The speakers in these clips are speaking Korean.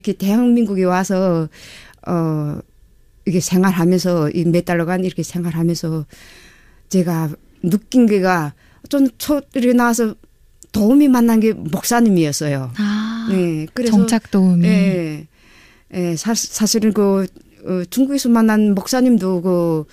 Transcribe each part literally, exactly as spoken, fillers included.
이렇게 대한민국에 와서 어 이게 생활하면서 이 몇 달러간 이렇게 생활하면서 제가 느낀 게가 좀 초 이렇게 나와서 도움이 만난 게 목사님이었어요. 아, 네, 그래서 정착 도움이. 예, 예, 사, 사실은 그 어, 중국에서 만난 목사님도 그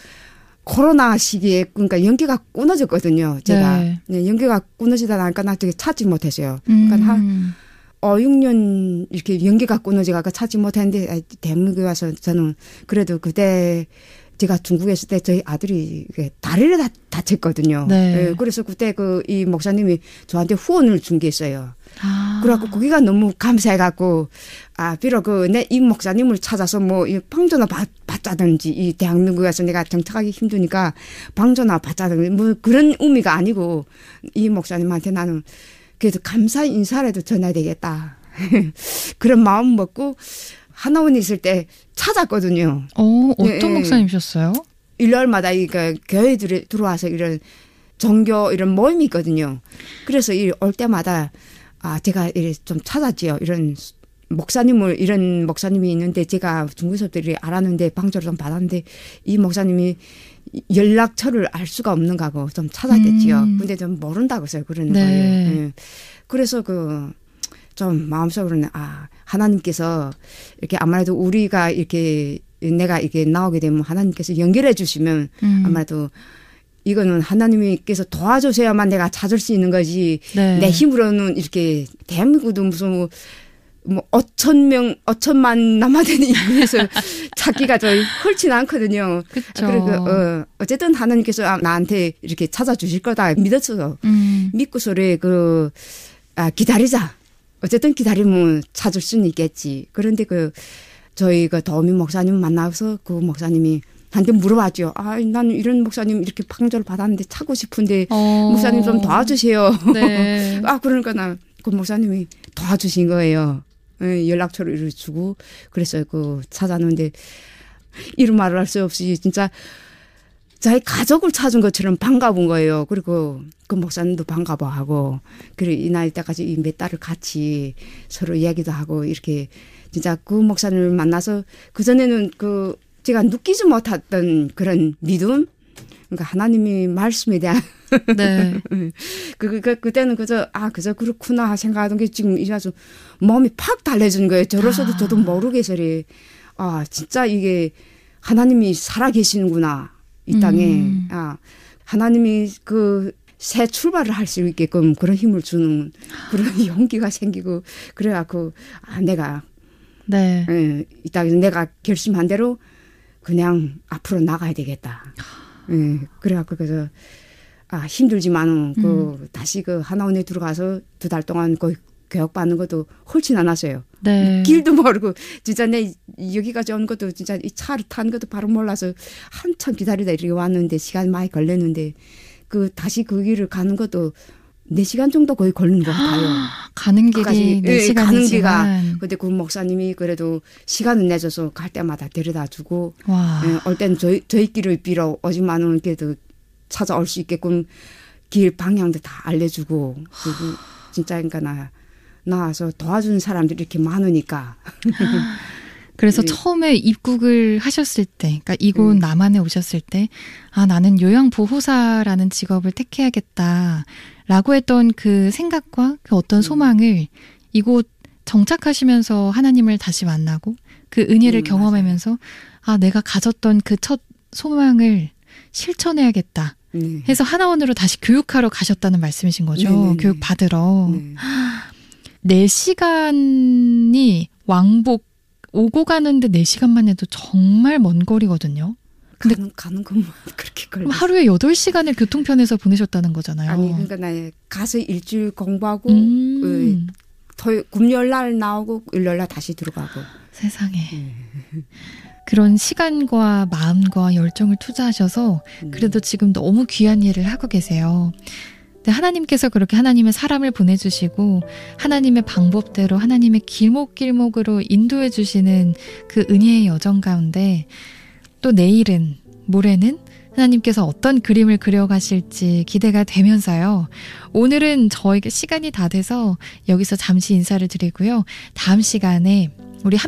코로나 시기에 그러니까 연기가 끊어졌거든요. 제가 네. 네, 연기가 끊어지다 나니까 나 되게 찾지 못했어요. 그러니까 음. 한 어, 육 년 이렇게 연기가 끊어지가 찾지 못했는데 대한민국에 와서 저는 그래도 그때 제가 중국에 있을 때 저희 아들이 다리를 다, 다쳤거든요. 네. 네, 그래서 그때 그 이 목사님이 저한테 후원을 준 게 있어요. 아. 그래갖고 거기가 너무 감사해갖고 아 비록 그 내 이 목사님을 찾아서 뭐 이 방전화 받, 받자든지 이 대한민국에서 내가 정착하기 힘드니까 방전화 받자든지 뭐 그런 의미가 아니고 이 목사님한테 나는 그래도 감사 인사라도 전해야 되겠다. 그런 마음 먹고 하나원에 있을 때 찾았거든요. 어, 어떤 예, 목사님이셨어요? 일요일마다 이 교회들에 들어와서 이런 종교 이런 모임이 있거든요. 그래서 이 올 때마다 아 제가 이래 좀 찾았지요. 이런 목사님을 이런 목사님이 있는데 제가 중국에서부터 알았는데 방조를 좀 받았는데 이 목사님이 연락처를 알 수가 없는가 하고 좀 찾았겠지요. 음. 근데 좀 모른다고 해서 그러는 네. 거예요. 네. 그래서 그 좀 마음속으로는 아 하나님께서 이렇게 아무래도 우리가 이렇게 내가 이렇게 나오게 되면 하나님께서 연결해 주시면 음. 아무래도 이거는 하나님께서 도와주셔야만 내가 찾을 수 있는 거지. 네. 내 힘으로는 이렇게 대한민국도 무슨 뭐, 뭐 어천 명, 어천만 남아되는 이곳에서 찾기가 좀 흔치 않거든요. 그렇죠. 그리고 어, 어쨌든 하나님께서 나한테 이렇게 찾아주실 거다 믿었어. 음. 믿고서래 그 아, 기다리자. 어쨌든 기다리면 찾을 수는 있겠지. 그런데 그 저희 그 도우미 목사님 만나서 그 목사님이 한테 물어봤죠. 아, 나는 이런 목사님 이렇게 방조를 받았는데 찾고 싶은데 어. 목사님 좀 도와주세요. 네. 아, 그러니까 나 그 목사님이 도와주신 거예요. 예, 연락처를 주고 그래서 그 찾았는데 이런 말을 할 수 없이 진짜 자기 가족을 찾은 것처럼 반가운 거예요. 그리고 그 목사님도 반가워하고 그리고 이 나이 때까지 이 몇 달을 같이 서로 이야기도 하고 이렇게 진짜 그 목사님을 만나서 그전에는 그 제가 느끼지 못했던 그런 믿음 그러니까 하나님이 말씀에 대한 네. 그, 그, 그때는 그저, 아, 그저 그렇구나 생각하던 게 지금 이래 아주 몸이 팍 달래준 거예요. 저로서도 아. 저도 모르게 소리. 아, 진짜 이게 하나님이 살아계시는구나. 이 땅에. 음. 아, 하나님이 그 새 출발을 할 수 있게끔 그런 힘을 주는 그런 용기가 생기고 그래갖고, 아, 내가, 네. 예, 이 땅에서 내가 결심한 대로 그냥 앞으로 나가야 되겠다. 예, 그래갖고 그래서 아, 힘들지만은, 그, 음. 다시 그 하나원에 들어가서 두 달 동안 그 교육받는 것도 훨씬 않았어요. 네. 길도 모르고, 진짜 내 여기까지 온 것도 진짜 이 차를 탄 것도 바로 몰라서 한참 기다리다 이렇게 왔는데 시간이 많이 걸렸는데, 그, 다시 그 길을 가는 것도 네 시간 정도 거의 걸린 것 같아요. 가는 길이 네 시간이지만. 가는 길가. 근데 그 목사님이 그래도 시간을 내줘서 갈 때마다 데려다 주고, 와. 예, 올 때는 저희, 저희 길을 빌어 오지만은 그래도 찾아올 수 있게끔 길 방향도 다 알려주고 그리고 진짜 그러니까 나 나와서 도와주는 사람들이 이렇게 많으니까 그래서 네. 처음에 입국을 하셨을 때, 그러니까 이곳 음. 남한에 오셨을 때, 아 나는 요양보호사라는 직업을 택해야겠다라고 했던 그 생각과 그 어떤 소망을 이곳 정착하시면서 하나님을 다시 만나고 그 은혜를 음, 경험하면서 아 내가 가졌던 그 첫 소망을 실천해야겠다. 네. 해서 하나원으로 다시 교육하러 가셨다는 말씀이신 거죠. 네네네. 교육 받으러. 네. 네 시간이 왕복 오고 가는데 네 시간만 해도 정말 먼 거리거든요. 근데 가는, 가는 것만 그렇게 걸려. 그럼 하루에 여덟 시간을 교통편에서 보내셨다는 거잖아요. 아니 그러니까 나 가서 일주일 공부하고 음. 어, 토요 금요일 날 나오고 일요일 날 다시 들어가고. 세상에. 네. 그런 시간과 마음과 열정을 투자하셔서 그래도 지금 너무 귀한 일을 하고 계세요. 근데 하나님께서 그렇게 하나님의 사람을 보내주시고 하나님의 방법대로 하나님의 길목길목으로 인도해 주시는 그 은혜의 여정 가운데 또 내일은 모레는 하나님께서 어떤 그림을 그려가실지 기대가 되면서요. 오늘은 저에게 시간이 다 돼서 여기서 잠시 인사를 드리고요. 다음 시간에